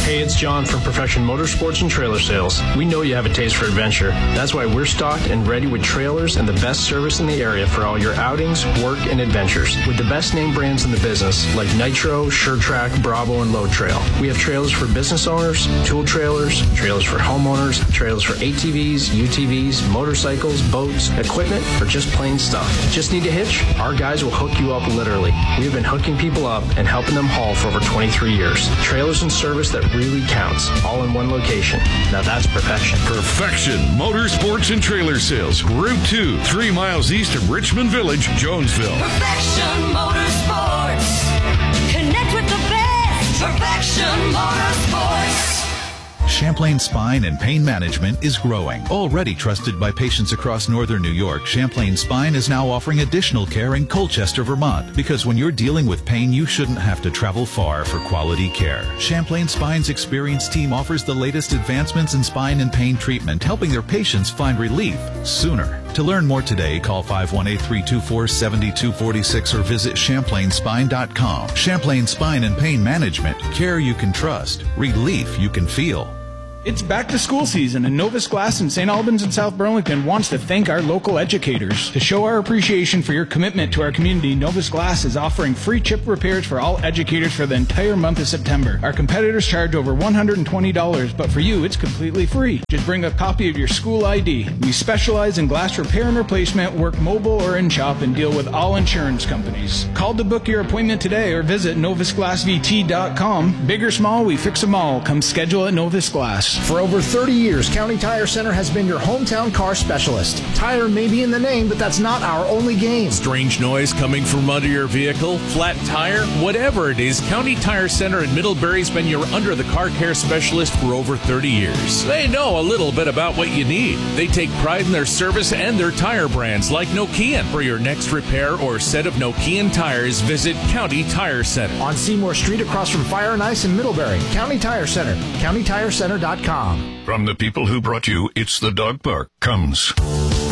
Hey, it's John from Perfection Motorsports and Trailer Sales. We know you have a taste for adventure. That's why we're stocked and ready with trailers and the best service in the area for all your outings, work, and adventures. With the best name brands in the business like Nitro, SureTrack, Bravo, and Load Trail. We have trailers for business owners, tool trailers, trailers for homeowners, trailers for ATVs, UTVs, motorcycles, boats, equipment, or just plain stuff. Just need a hitch? Our guys will hook you up literally. We have been hooking people up and helping them haul for over 23 years. Trailers and service that really counts, all in one location. Now that's perfection. Perfection Motorsports and Trailer Sales, Route 2, 3 miles east of Richmond Village, Jonesville. Perfection Motorsports. Connect with the best. Perfection Motorsports. Champlain Spine and Pain Management is growing. Already trusted by patients across northern New York, Champlain Spine is now offering additional care in Colchester, Vermont. Because when you're dealing with pain, you shouldn't have to travel far for quality care. Champlain Spine's experienced team offers the latest advancements in spine and pain treatment, helping their patients find relief sooner. To learn more today, call 518-324-7246 or visit ChamplainSpine.com. Champlain Spine and Pain Management. Care you can trust. Relief you can feel. It's back to school season, and Novus Glass in St. Albans and South Burlington wants to thank our local educators. To show our appreciation for your commitment to our community, Novus Glass is offering free chip repairs for all educators for the entire month of September. Our competitors charge over $120, but for you, it's completely free. Just bring a copy of your school ID. We specialize in glass repair and replacement, work mobile or in shop, and deal with all insurance companies. Call to book your appointment today or visit novusglassvt.com. Big or small, we fix them all. Come schedule at Novus Glass. For over 30 years, County Tire Center has been your hometown car specialist. Tire may be in the name, but that's not our only game. Strange noise coming from under your vehicle, flat tire, whatever it is, County Tire Center in Middlebury's been your under-the-car care specialist for over 30 years. They know a little bit about what you need. They take pride in their service and their tire brands like Nokian. For your next repair or set of Nokian tires, visit County Tire Center. On Seymour Street across from Fire and Ice in Middlebury. County Tire Center. CountyTireCenter.com. From the people who brought you It's the Dog Park comes